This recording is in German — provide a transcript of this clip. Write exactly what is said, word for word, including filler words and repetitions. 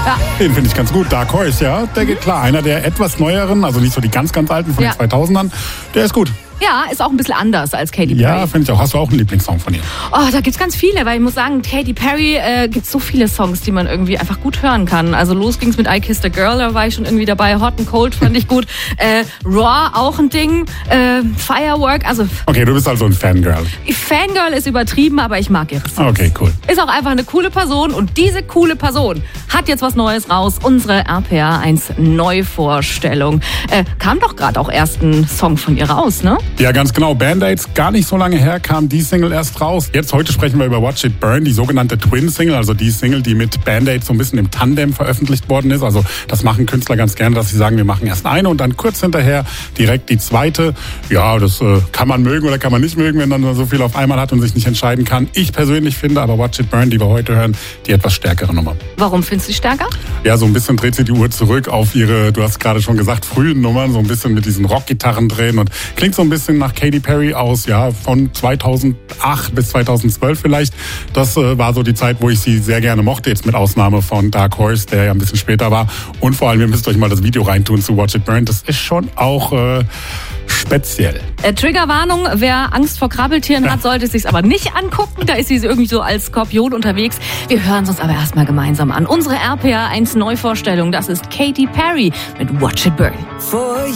Ja. Den finde ich ganz gut. Dark Horse, ja, der geht klar. Einer der etwas neueren, also nicht so die ganz, ganz alten von Ja. den zweitausendern, der ist gut. Ja, ist auch ein bisschen anders als Katy Perry. Ja, finde ich auch. Hast du auch einen Lieblingssong von ihr? Oh, da gibt's ganz viele, weil ich muss sagen, Katy Perry äh, gibt so viele Songs, die man irgendwie einfach gut hören kann. Also los ging's mit I Kissed a Girl, da war ich schon irgendwie dabei. Hot and Cold fand ich gut. Äh, Raw auch ein Ding. Äh, Firework, also... Okay, du bist also ein Fangirl. Fangirl ist übertrieben, aber ich mag ihre Songs. Okay, cool. Ist auch einfach eine coole Person und diese coole Person hat jetzt was Neues raus. Unsere R P R eins Neuvorstellung. Äh, kam doch gerade auch erst ein Song von ihr raus, ne? Ja, ganz genau. Band-Aids, gar nicht so lange her, kam die Single erst raus. Jetzt, heute sprechen wir über Watch It Burn, die sogenannte Twin-Single, also die Single, die mit Band-Aids so ein bisschen im Tandem veröffentlicht worden ist. Also das machen Künstler ganz gerne, dass sie sagen, wir machen erst eine und dann kurz hinterher direkt die zweite. Ja, das äh, kann man mögen oder kann man nicht mögen, wenn man so viel auf einmal hat und sich nicht entscheiden kann. Ich persönlich finde aber Watch It Burn, die wir heute hören, die etwas stärkere Nummer. Warum findest du die stärker? Ja, so ein bisschen dreht sie die Uhr zurück auf ihre, du hast gerade schon gesagt, frühen Nummern, so ein bisschen mit diesen Rockgitarren drehen und klingt so ein bisschen nach Katy Perry aus, ja, von zweitausendacht bis zweitausendzwölf vielleicht. Das äh, war so die Zeit, wo ich sie sehr gerne mochte, jetzt mit Ausnahme von Dark Horse, der ja ein bisschen später war. Und vor allem, ihr müsst euch mal das Video reintun zu Watch It Burn. Das ist schon auch äh, speziell. Äh, Triggerwarnung, wer Angst vor Krabbeltieren ja. hat, sollte es sich aber nicht angucken. Da ist sie irgendwie so als Skorpion unterwegs. Wir hören es uns aber erstmal gemeinsam an. Unsere R P R eins Neuvorstellung, das ist Katy Perry mit Watch It Burn.